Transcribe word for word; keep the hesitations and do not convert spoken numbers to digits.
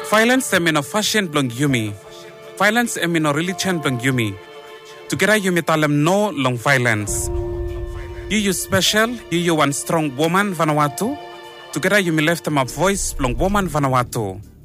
Violence emino fashion blong yumi. Violence emino religion blong yumi. Together yumi talem no long violence. You you special, you you one strong woman Vanuatu. Together you me left them a voice long woman Vanuatu.